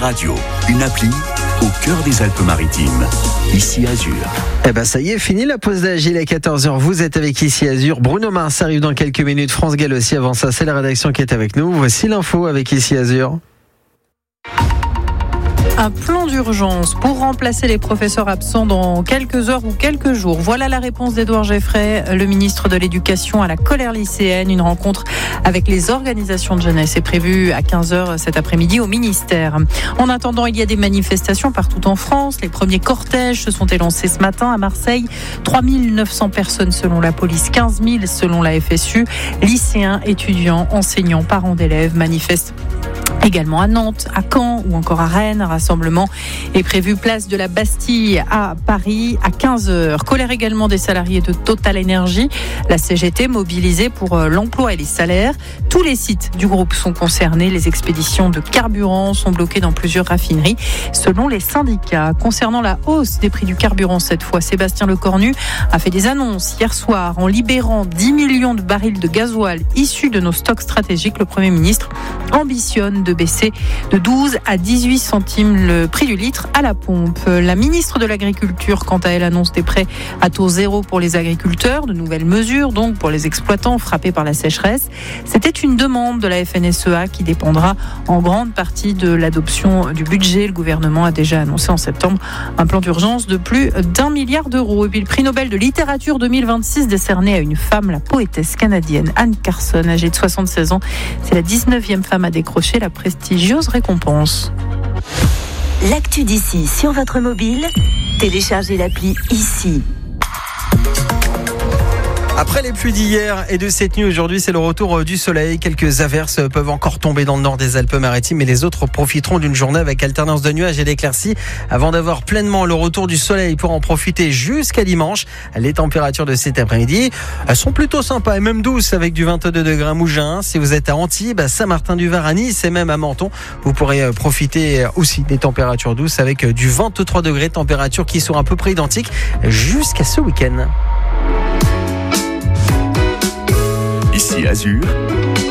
radio, une appli au cœur des Alpes-Maritimes. Ici Azur. Ça y est, fini la pause d'Agile à 14h. Vous êtes avec Ici Azur. Bruno Mars arrive dans quelques minutes. France Gall aussi. Avant ça, c'est la rédaction qui est avec nous. Voici l'info avec Ici Azur. Un plan d'urgence pour remplacer les professeurs absents dans quelques heures ou quelques jours. Voilà la réponse d'Édouard Geffray, le ministre de l'Éducation, à la colère lycéenne. Une rencontre avec les organisations de jeunesse est prévue à 15h cet après-midi au ministère. En attendant, il y a des manifestations partout en France. Les premiers cortèges se sont élancés ce matin à Marseille. 3 900 personnes selon la police, 15 000 selon la FSU. Lycéens, étudiants, enseignants, parents d'élèves manifestent également à Nantes, à Caen ou encore à Rennes. Un rassemblement est prévu place de la Bastille à Paris à 15h. Colère également des salariés de Total Energy. La CGT mobilisée pour l'emploi et les salaires. Tous les sites du groupe sont concernés. Les expéditions de carburant sont bloquées dans plusieurs raffineries selon les syndicats. Concernant la hausse des prix du carburant cette fois, Sébastien Lecornu a fait des annonces hier soir en libérant 10 millions de barils de gasoil issus de nos stocks stratégiques. Le Premier ministre ambitionne de baisser de 12 à 18 centimes le prix du litre à la pompe. La ministre de l'Agriculture, quant à elle, annonce des prêts à taux zéro pour les agriculteurs, de nouvelles mesures donc pour les exploitants frappés par la sécheresse. C'était une demande de la FNSEA qui dépendra en grande partie de l'adoption du budget. Le gouvernement a déjà annoncé en septembre un plan d'urgence de plus d'1 milliard d'euros. Et puis le prix Nobel de littérature 2026 décerné à une femme, la poétesse canadienne Anne Carson, âgée de 76 ans. C'est la 19e femme à décrocher la prestigieuse récompense. L'actu d'ici sur votre mobile, téléchargez l'appli Ici. Après les pluies d'hier et de cette nuit, aujourd'hui, c'est le retour du soleil. Quelques averses peuvent encore tomber dans le nord des Alpes-Maritimes, mais les autres profiteront d'une journée avec alternance de nuages et d'éclaircies avant d'avoir pleinement le retour du soleil pour en profiter jusqu'à dimanche. Les températures de cet après-midi sont plutôt sympas et même douces avec du 22 degrés à Mougins. Si vous êtes à Antibes, à Saint-Martin-du-Var, à Nice et même à Menton, vous pourrez profiter aussi des températures douces avec du 23 degrés, températures qui sont à peu près identiques jusqu'à ce week-end. Ici Azur,